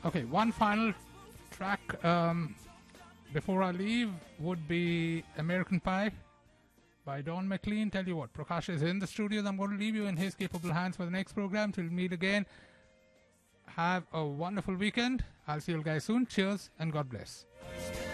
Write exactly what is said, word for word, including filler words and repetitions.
Okay, one final track um, before I leave would be American Pie by Don McLean. Tell you what, Prakash is in the studio. I'm going to leave you in his capable hands for the next program. Till we meet again, have a wonderful weekend. I'll see you guys soon. Cheers and God bless.